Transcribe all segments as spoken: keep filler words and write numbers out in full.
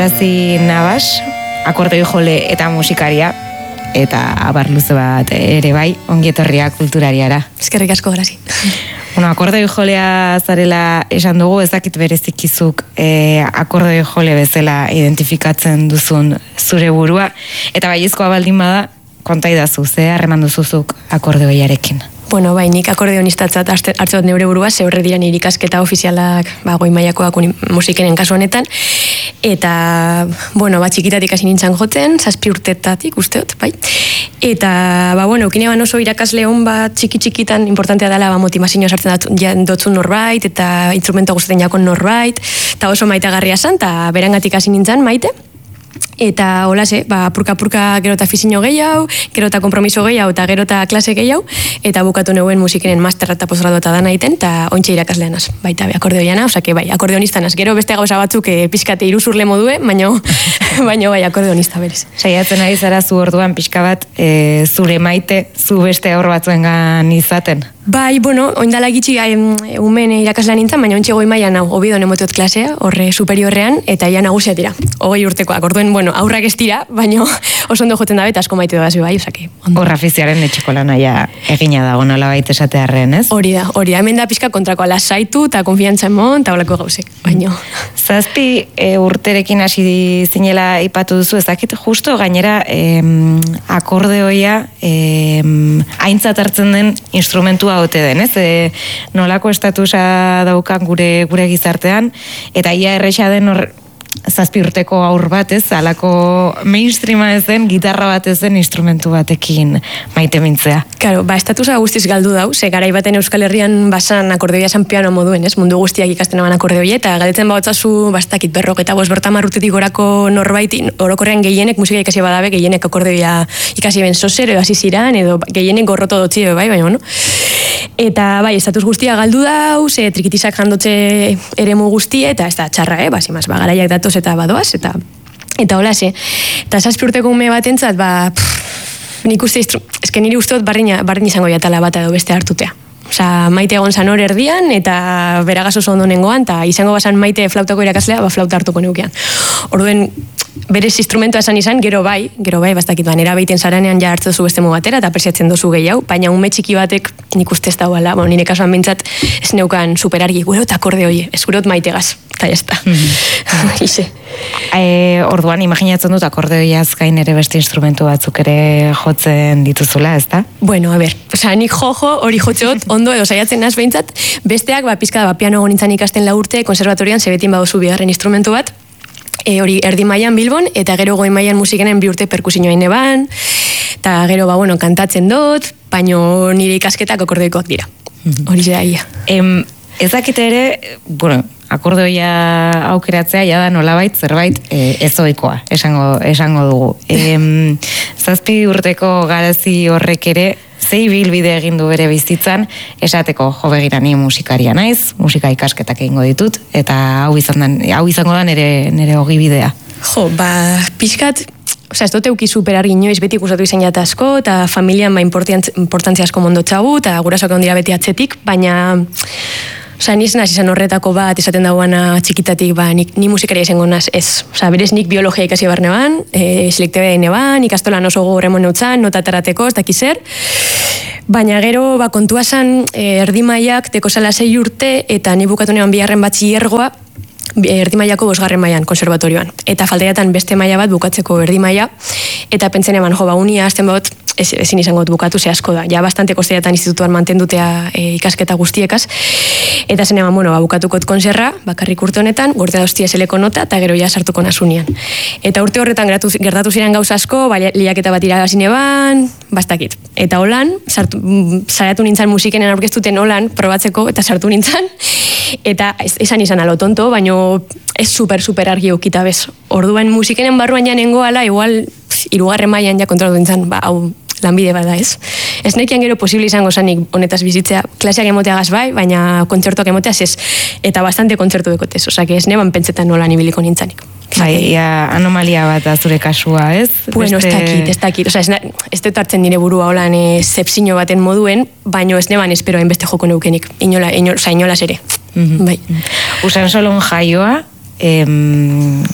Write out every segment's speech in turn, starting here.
Garazi Nabas, akordoi jole eta musikaria, eta abar luze bat ere bai, ongietorria kulturariara. Eskerrik asko, Garazi. Bueno, akordoi jolea zarela esan dugu, ez dakit berezikizuk e, akordoi jole bezala identifikatzen duzun zure burua, eta baiezkoa baldin bada, konta idazu, ze harreman duzuzuk akordeoiarekin. Bueno, bai, nik akordeonistatzat hartze dut neure burua, ze horre dira nire ikasketa ofizialak ba, goi mailakoak musikenen kasu honetan, eta, bueno, ba, txikitatik hasi nintzen jotzen, zazpi urtetatik, usteot, bai, eta, ba, bueno, ukine ban oso irakasle hon bat txiki-txikitan importantea dela, ba, motivazioa sartzen dotzun norbait, eta instrumento guztetan jakon norbait, eta oso maitagarria zan, eta berangatik hasi nintzen maite, eta hola ze, ba, purka-purka gero eta fizino gehiago, gero eta kompromiso gehiago, eta gero eta klase gehiago, eta bukatu neuen musikenen masterra eta posgrado eta dana egiten, eta ontsa irakaslean az, baita be, akordeoiana, osake bai, akordeonistan az, gero beste gauza batzuk e, pixkate iruzurle modue, baino, baino bai, akordeonista berez. Saiatzen ari zara zu orduan pixka bat, e, zure maite, zu beste aur batzuengan izaten? Bai, bueno, oindala gitxi umen irakaslean nintzen, baina ontsi goi mailan hau, hobi donen moteot klasea, horre superiorrean, eta ia nagusia dira, hogei urtekoak, orduen, bueno, aurrak ez dira, baina oso ondo joten dabe, eta asko maite doaz bai, osake. Horra afiziaren etxeko lanaia egina dago nola baita esatearren, ez? Hori da, hori da, hemen da pixka kontrako lasaitu, eta konfiantza emon, eta holako gauzek, baina. Zazpi e, urterekin hasi zinela ipatu duzu, ez dakit justo gainera em, akordeoia em, aintzat hartzen den instrumentua ote den, ez? E, nolako estatusa daukan gure gure gizartean, eta ia erresa den hor zazpi urteko aur bat, ez? Alako mainstreama ez den, gitarra bat ez den instrumentu batekin maite mintzea. Claro, ba, estatusa guztiz galdu dau, ze garai baten Euskal Herrian basan akordeoia san piano moduen, ez? Mundu guztiak ikasten aban akordeoia, eta galdetzen bautzazu, bastakit berrok eta bost bertamar urtetik gorako norbait, orokorrean gehienek musika ikasi badabe, gehienek akordeoia ikasi ben soser, edo hasi ziran, edo gehienek gorroto dotzi, bai, baina, bueno. Eta, bai, estatus guztia galdu dau, ze trikitisak jandotze eremu guztie, eta ez da txarra, eh? Basimaz, ba, garaiak datoz eta badoaz, eta eta hola, ze. Eta zazpi urteko ume batentzat, ba, pff, nik uste, ezke niri usteot barrin, barrin izango jatala bat edo beste hartutea. Osa, maite egon zan hor erdian, eta beragaz oso ondo nengoan, eta izango bazan maite flautako irakaslea, ba, flauta hartuko neukean. Orduen, berez instrumentua esan izan, gero bai, gero bai, bastakit, ba, nera behiten zaranean ja hartzen duzu beste batera, eta apresiatzen duzu gehiago, baina ume txiki batek nik uste ez dauala, bon, nire kasuan bintzat ez neukan superargi, gure eta akorde hoi, ez gure maitegaz, eta jazta. Ise. E, orduan, imaginatzen dut akordeoiaz gain ere beste instrumentu batzuk ere jotzen dituzula, ez da? Bueno, a ber, oza, nik jojo hori jotzeot, ondo edo saiatzen naz behintzat, besteak, ba, pizka, ba, piano gonintzan ikasten la urte, konservatorian, zebetin badozu bigarren instrumentu bat, e, hori erdi mailan Bilbon, eta gero goi mailan musikenen bi urte perkusioa ineban, eta gero, ba, bueno, kantatzen dut, baino nire ikasketak akordeoikoak dira. Hori da, ia. Em, ez dakite ere, bueno, akordeoia aukeratzea ja da nolabait zerbait e, ezoikoa, esango, esango dugu. E, zazpi urteko Garazi horrek ere, zei bilbide egin du bere bizitzan, esateko jo begira ni musikaria naiz, musika ikasketak egingo ditut, eta hau, izan den, hau izango da nere, nere hogi bidea. Jo, ba, pixkat, oza, ez dut euki superargi inoiz beti ikusatu izan jata asko, eta familian ba importantzia asko mondotxagu, eta gurasoak ondira beti atzetik, baina... Osa, niz naz izan horretako bat, esaten dagoana txikitatik, ba, nik, ni musikaria izango naz, ez. Osa, berez nik biologia ikasi barne ban, e, selektebea ine ban, ikastolan oso gogorremon neutzan, notatarateko, ez dakiz zer. Baina gero, ba, kontua zan, e, erdi mailak, teko zala sei urte, eta ni bukatu neban biharren batxillergoa, erdi mailako bosgarren mailan konservatorioan. Eta faltaiatan beste maila bat bukatzeko erdi maila, eta pentsen eman, jo, ba, unia azten bat, ez, ezin izango bukatu, ze asko da. Ja, bastante kosteiatan institutuan mantendutea e, ikasketa guztiekaz. Eta zen eman, bueno, ba, bukatukot konserra, bakarrik urte honetan, urte da hostia zeleko nota, eta gero ja sartuko nasunian. Eta urte horretan gertatu, gertatu ziren gauza asko, ba, liaketa bat iragazin eban, bastakit. Eta holan, sartu, saiatu nintzen musikenen aurkeztuten holan, probatzeko, eta sartu nintzen, eta esan izan alo tonto, baino ez super, super argi okita bez. Orduan musikenen barruan ja nengoala, igual, hirugarren mailan ja kontrolatu nintzen, ba, hau, lanbide bada ez. Ez nekian gero posible izango zanik honetaz bizitzea, klaseak emoteagaz bai, baina kontzertuak emoteaz ez, eta bastante kontzertu dekotez, osake ez neban pentsetan nola nibiliko nintzanik. Bai, anomalia bat azure kasua, ez? Bueno, ez dakit, ez dakit, oza, ez, ez dut hartzen nire burua holan e, zepsino baten moduen, baino ez neban esperoen beste joko neukenik, inola, inola, oza, inolas ere. Mm-hmm. Bai. Usansolon jaioa, em,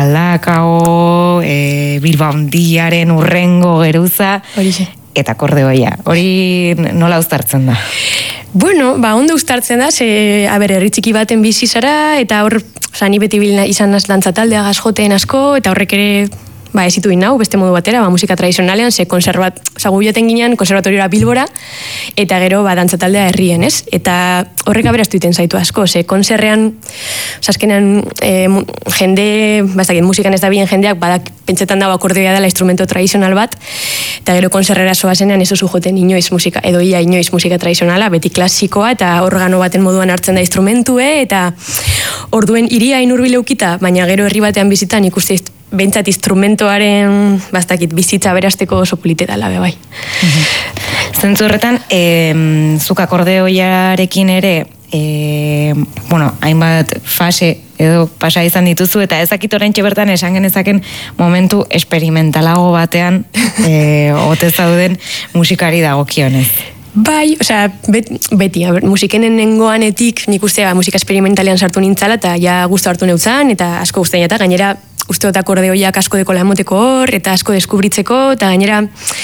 Galdakao, e, Bilbao Handiaren urrengo geruza, Horixe. eta akordeoia. Hori nola uztartzen da? Bueno, ba, ondo uztartzen da, ze, a ber, herri txiki baten bizi zara, eta hor, oza, ni beti bilna izan naz dantzataldea gazjoteen asko, eta horrek ere, ba, ezitu inau, beste modu batera, ba, musika tradizionalean, ze konservat, oza, gu joten ginen, konservatoriora Bilbora, eta gero, ba, dantzataldea herrien, ez? Eta horrek aberaztu iten zaitu asko, ze konserrean, oza, azkenean, e, jende, ba, ez dakit, musikan ez da bien jendeak, badak, pentsetan dago akordeoia dela instrumento tradizional bat, eta gero konserrera soazenean ez oso joten inoiz musika, edo ia inoiz musika tradizionala, beti klasikoa, eta organo baten moduan hartzen da instrumentue, eta orduen iria inurbileukita, baina gero herri batean bizitan ikuste behintzat instrumentoaren bastakit bizitza berasteko oso polite dela be bai. Zentzu horretan, e, zuk akordeoiarekin ere, e, bueno, hainbat fase edo pasa izan dituzu, eta ezakit oraintxe bertan esan genezaken momentu esperimentalago batean e, ote zauden musikari dagokionez. Bai, osea, bet, beti, a ber, musikenen nengoanetik nik uste ba, musika esperimentalean sartu nintzala, eta ja gustu hartu neutzan, eta asko guztain, eta gainera usteot akordeoiak asko dekola emoteko hor, eta asko deskubritzeko, eta gainera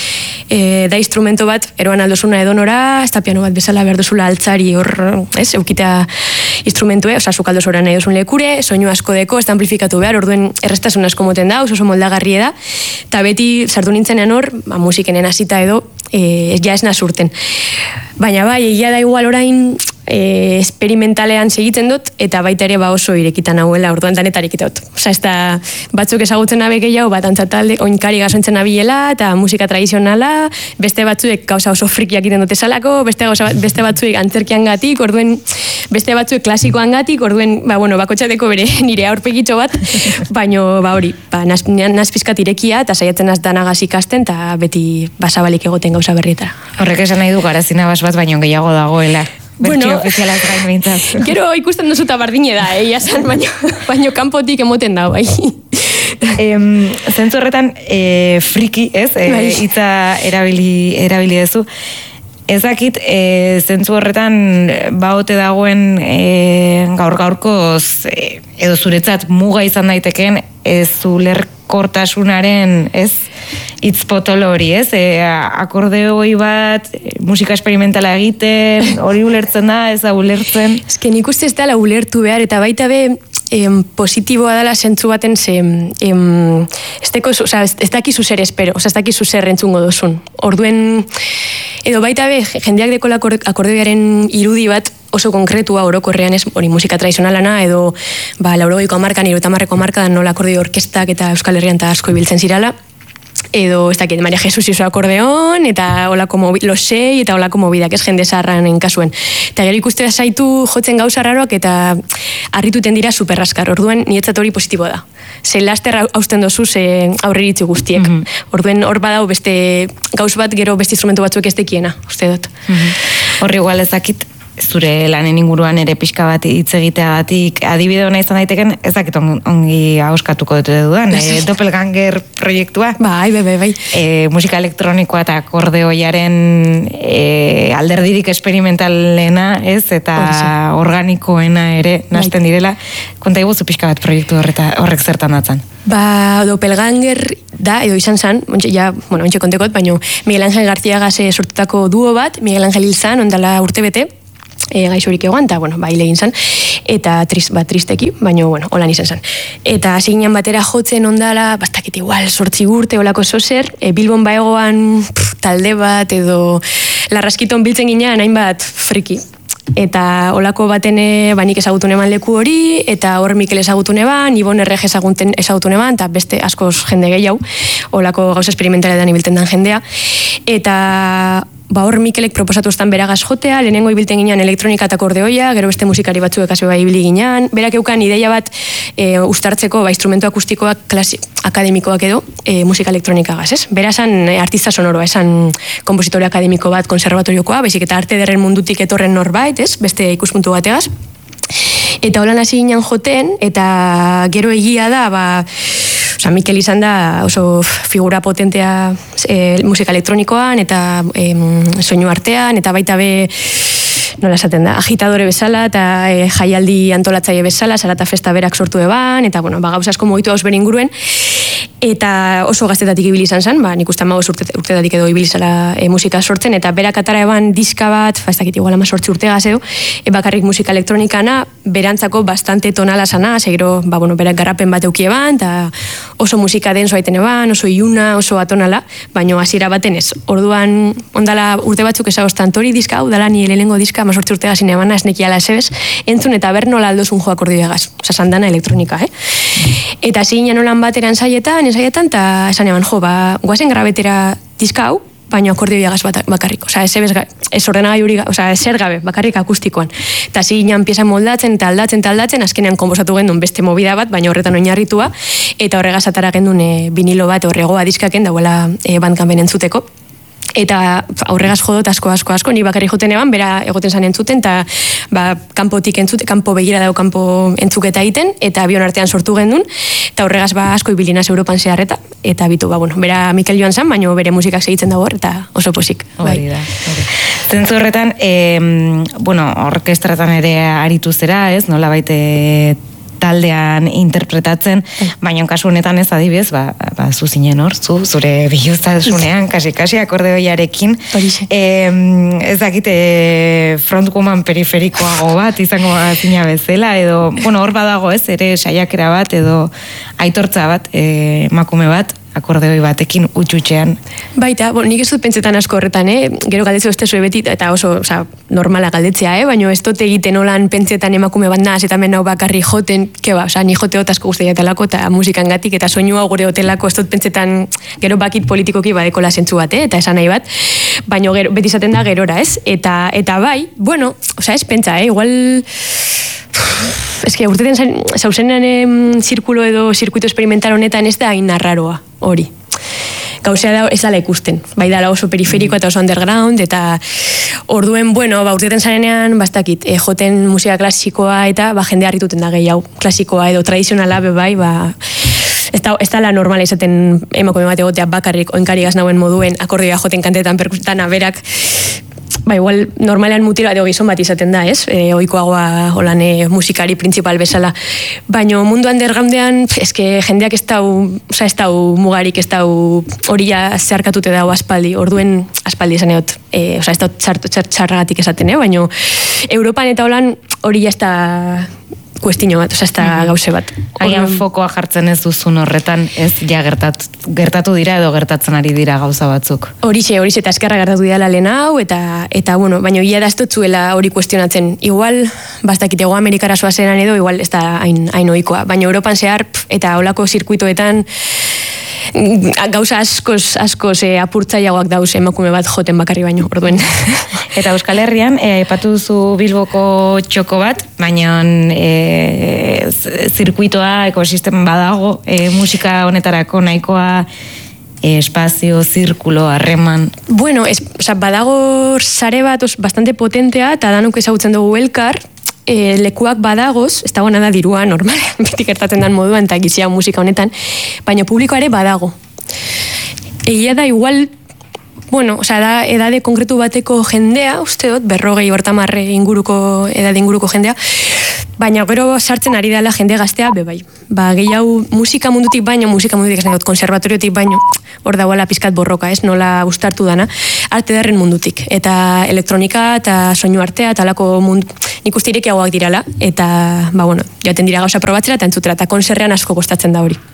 e, da instrumento bat, eroan aldozuna edonora, ez da piano bat bezala behar duzula altzari hor, ez, eukitea instrumentue, oza, zuk aldozora nahi duzun lekure, soinu asko deko, ez da amplifikatu behar, orduen errestasun asko moten da, oso moldagarri da, eta beti sartu nintzenean hor, ba, musikenen hasita edo, e, ja ez nazurten. Baina bai, egia da igual orain e, esperimentalean segitzen dut, eta baita ere ba oso irekitan hauela, orduan danetarik dut. Osa, ez da batzuk ezagutzen abe gehiago, bat antzatalde, oinkari gazontzen abiela, eta musika tradizionala, beste batzuek gauza oso frikiak iten dute salako, beste, gauza, beste batzuek antzerkian gatik, orduen beste batzuek klasikoan gatik, orduen, ba, bueno, bakotxateko bere nire aurpegitxo bat, baino, ba, hori, ba, naz, naz pizkat irekia, eta saiatzen az danagaz ikasten, eta beti basabalik egoten gauza berrietara. Horrek esan nahi du garazina bas bat, baino gehiago dagoela. Bertio ofizialaz gain behintzat. Gero ikusten duzu eta bardine da, eh, jasan, baino, baino kanpotik emoten da, bai. Em, zentzu horretan, e, friki, ez? E, Bai. Itza erabili, erabili duzu. Ezakit, e, zentzu horretan baote dagoen e, gaur gaurkoz e, edo zuretzat muga izan daitekeen ez ulerkortasunaren, ez? Itz potolo hori, ez? E, akordeoi bat, e, musika esperimentala egiten, hori ulertzen da, ez da ulertzen? Ez que nik uste ez dela ulertu behar, eta baita be, em, positiboa dela zentzu baten ze, em, ez, deko, oza, ez, ez dakizu zer espero, oza, ez dakizu zer entzungo dozun. Orduen, edo baita be, jendeak dekola akordeoiaren irudi bat, oso konkretua orokorrean ez, hori musika tradizionalana, edo ba, laurogeiko amarkan, irutamarreko amarkan nola akordeo orkestak eta Euskal Herrian eta asko ibiltzen zirala, edo ez dakit, Maria Jesus iso akordeon, eta olako mobi, losei, eta olako mobidak, ez jende zaharranen kasuen. Eta gero ikuste zaitu jotzen gauza raroak, eta harrituten dira superraskar, orduen niretzat hori positiboa da. Ze laster hausten dozu, ze aurreritzi guztiek. Mm -hmm. Orduen hor badau beste gauz bat, gero beste instrumentu batzuek ez dekiena, uste dut. Mm -hmm. Horri igual ezakit, zure lanen inguruan ere pixka bat hitz egiteagatik adibide hona izan daiteken, ez dakit ongi ahoskatuko dute dudan, e, Doppelganger proiektua. Bai, bai, bai. E, musika elektronikoa eta akordeoiaren e, alderdirik esperimentalena, ez, eta organikoena ere nasten direla. Konta iguzu pixka bat proiektu horreta, horrek zertan datzan? Ba, Doppelganger da, edo izan zan, ja, bueno, ontxe kontekot, baina Miguel Ángel García sortutako duo bat, Miguel Ángel hil zan, ondala urte bete, e, gaixorik egoan, eta, bueno, baile egin zan, eta trist, ba, tristeki, baina, bueno, holan izan zan. Eta hasiginan batera jotzen ondala, bastakit igual, sortzi urte, olako zozer, e, Bilbon baegoan pff, talde bat, edo larraskiton biltzen ginean, hainbat friki. Eta olako batene ba, nik ezagutun eman leku hori, eta hor Mikel ezagutun eban, Ibon Errege ezagutun eban, eta beste askoz jende gehiago, olako gauza esperimentaletan ibilten dan jendea. Eta ba, hor Mikelek proposatu estan beragaz jotea, lehenengo ibilten ginean elektronika eta akordeoia, gero beste musikari batzuek hasi bai ibili ginean, berak eukan ideia bat e, ustartzeko ba, instrumentu akustikoak klasi, akademikoak edo e, musika elektronikagaz, ez? Bera esan e, artista sonoroa, esan kompositore akademiko bat konservatoriokoa, baizik eta arte derren mundutik etorren norbait, ez? Beste ikuspuntu bategaz. Eta holan hasi ginen joten, eta gero egia da, ba, oza, Mikel izan da oso figura potentea e, musika elektronikoan, eta e, soinu artean, eta baita be nola esaten da, agitadore bezala, eta e, jaialdi antolatzaile bezala, Zarata Festa berak sortu eban, eta, bueno, ba, gauza asko mugitu hauz berin inguruen, eta oso gaztetatik ibili izan zen, ba, nik uste amagos urte, urtetatik edo ibili zala e, musika sortzen, eta berak atara eban diska bat, fa, ez dakit igual ama sortzi urte gazeo, e, bakarrik musika elektronikana, berantzako bastante tonala sana, segero, ba, bueno, berak garrapen bat eukie eban, eta oso musika denso aiten eban, oso iuna, oso atonala, baino hasiera baten ez. Orduan, ondala urte batzuk ezagostan, tori diska, hau dala ni lehenengo diska, ama sortzi urte gazin eban, ez nekiala esebez, entzun eta ber nola aldozun jo akordioegaz, oza, sandana elektronika, eh? Eta zinen nolan bateran saietan, ensaietan, eta esan eban, jo, ba, guazen grabetera diska hau, baina akordioegaz bakarrik, oza, ez ebez, ez ordenagai hori, oza, ez zer gabe, bakarrik akustikoan. Eta zinen pieza moldatzen, eta aldatzen, eta aldatzen, azkenean konbosatu gendun beste movida bat, baina horretan oinarritua, eta horregaz atara gendun e, vinilo bat horregoa diskaken, dauela e, bandkampen entzuteko. Eta aurregaz jodot asko, asko, asko, ni bakarri joten eban, bera egoten zan entzuten, eta ba, kanpotik entzute, kanpo begira dau kanpo entzuketa egiten, eta bion artean sortu gendun, eta horregaz ba asko ibilinaz Europan zeharreta, eta bitu, ba, bueno, bera Mikel joan zan, baina bere musikak segitzen dago hor, eta oso posik. Hori da, hori. Zentzu horretan, e, bueno, orkestratan ere aritu zera, ez, nola baite taldean interpretatzen, baina kasu honetan ez adibidez, ba, ba zu zinen hor, zu, zure biluztasunean, kasi-kasi akordeoiarekin, e, ez dakite frontwoman periferikoago bat, izango zina bezala, edo, bueno, hor badago ez, ere saiakera bat, edo aitortza bat, e, emakume bat, akordeoi batekin utxutxean. Baita, bon, nik ez dut pentsetan asko horretan, eh? Gero galdetze uste zue beti, eta oso, oza, normala galdetzea, eh? Baina ez dut egiten olan pentsetan emakume bat naz, eta men hau bakarri joten, keba, oza, ni jote asko guztia jatelako, eta musikan gatik, eta soinua gure hotelako, ez dut pentsetan, gero bakit politikoki badekola zentzu bat, eh? Eta esan nahi bat, baina gero, beti izaten da gerora, ez? Eta, eta bai, bueno, oza, ez pentsa, eh? Igual... Ez que urteten zauzenean em, zirkulo edo zirkuito experimental honetan ez da hain narraroa, hori. Gauzea da ez dala ikusten, bai dala oso periferikoa eta oso underground, eta orduen, bueno, ba, urteten zarenean, bastakit, e, joten musika klasikoa eta ba, jende harrituten da gehiago, klasikoa edo tradizionala, be bai, ba... Ez da, ez da la normala izaten emakume bat egotea bakarrik oinkarigaz nauen moduen akordioa joten kantetan perkusetan aberak. Ba, igual, normalean mutila edo gizon bat izaten da, ez? E, oikoagoa holan e, musikari principal bezala. Baina mundu undergroundean, eske jendeak ez dau, oza, ez dau mugarik, ez dau hori ja zeharkatute dau aspaldi, orduen aspaldi esan egot, e, oza, ez dau txarragatik esaten, eh? Baina Europan eta holan hori ja ez da kuestino bat, oza, ez da gauze bat. Agian fokoa jartzen ez duzun horretan, ez ja gertat, gertatu dira edo gertatzen ari dira gauza batzuk. Horixe, horixe, eta eskerra gertatu dira lehen hau, eta, eta bueno, baina ia da ez dutzuela hori kuestionatzen. Igual, bastakite, ego Amerikara zoazenan edo, igual ez da hain, hain ohikoa. Baina Europan zehar, eta holako zirkuitoetan, gauza askoz, askoz e, apurtzaiagoak dauz emakume bat joten bakarri baino, orduen. Eta Euskal Herrian, aipatu duzu Bilboko txoko bat, baina e, zirkuitoa, ekosistema badago, e, musika honetarako nahikoa e, espazio, zirkulo, harreman. Bueno, es, oza, badago sare bat os, bastante potentea, eta danuk ezagutzen dugu elkar, e, lekuak badagoz, ez dago nada dirua, normal, beti gertatzen dan moduan, eta gizia musika honetan, baina publikoare badago. Egia da, igual, bueno, osea, da edade konkretu bateko jendea, uste dut, berrogei hortamarre inguruko, edade inguruko jendea, baina gero sartzen ari dela jende gaztea, be bai. Ba, gehiago musika mundutik baino, musika mundutik esan dut, konservatoriotik baino, hor dagoela pizkat borroka, ez, nola ustartu dana, arte derren mundutik. Eta elektronika eta soinu artea, eta alako mundu, nik uste irekiagoak dirala, eta, ba, bueno, joaten dira gauza probatzera, eta entzutera, eta konserrean asko kostatzen da hori.